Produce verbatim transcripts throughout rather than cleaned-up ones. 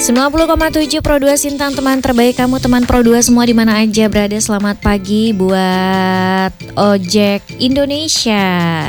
sembilan puluh koma tujuh Pro dua Sintang, teman terbaik kamu, teman Pro dua semua di mana aja berada. Selamat pagi buat Ojek Indonesia.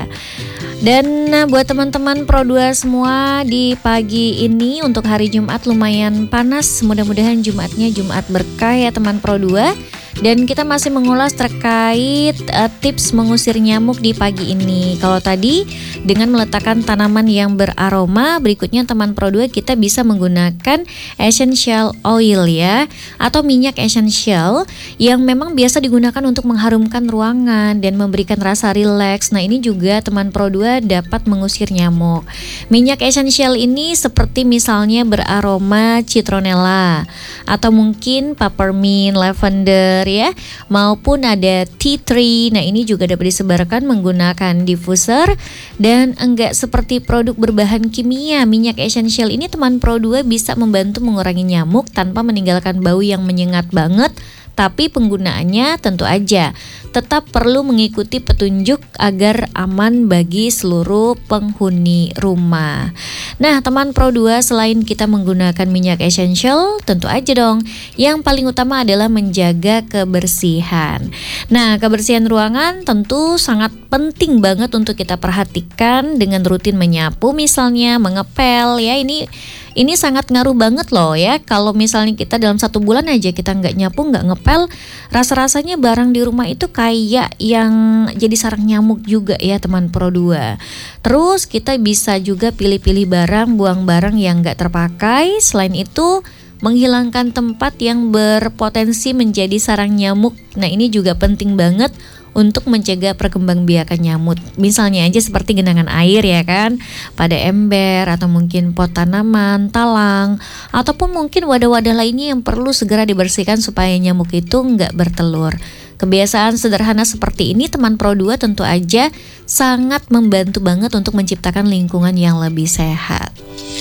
Dan nah, buat teman-teman Pro dua semua di pagi ini untuk hari Jumat lumayan panas. Mudah-mudahan Jumatnya Jumat berkah ya teman Pro dua. Dan kita masih mengulas terkait uh, tips mengusir nyamuk di pagi ini. Kalau tadi dengan meletakkan tanaman yang beraroma, berikutnya teman Pro dua kita bisa menggunakan essential oil ya, atau minyak essential yang memang biasa digunakan untuk mengharumkan ruangan dan memberikan rasa rileks. Nah, ini juga teman Pro dua dapat mengusir nyamuk. Minyak essential ini seperti misalnya beraroma citronella atau mungkin peppermint, lavender ya, maupun ada tea tree. Nah, ini juga dapat disebarkan menggunakan diffuser dan enggak seperti produk berbahan kimia. Minyak essential ini teman Pro dua bisa membantu mengurangi nyamuk tanpa meninggalkan bau yang menyengat banget. Tapi penggunaannya tentu aja tetap perlu mengikuti petunjuk agar aman bagi seluruh penghuni rumah. Nah, teman Pro dua, selain kita menggunakan minyak essential, tentu aja dong yang paling utama adalah menjaga kebersihan. Nah, kebersihan ruangan tentu sangat penting banget untuk kita perhatikan dengan rutin menyapu misalnya, mengepel ya. Ini Ini sangat ngaruh banget loh ya. Kalau misalnya kita dalam satu bulan aja kita nggak nyapu, nggak ngepel, rasa-rasanya barang di rumah itu kayak yang jadi sarang nyamuk juga ya teman Pro dua. Terus kita bisa juga pilih-pilih barang, buang barang yang nggak terpakai. Selain itu menghilangkan tempat yang berpotensi menjadi sarang nyamuk. Nah, ini juga penting banget untuk mencegah perkembangbiakan nyamuk. Misalnya aja seperti genangan air ya kan, pada ember atau mungkin pot tanaman, talang, ataupun mungkin wadah-wadah lainnya yang perlu segera dibersihkan supaya nyamuk itu nggak bertelur. Kebiasaan sederhana seperti ini teman Pro dua tentu aja sangat membantu banget untuk menciptakan lingkungan yang lebih sehat.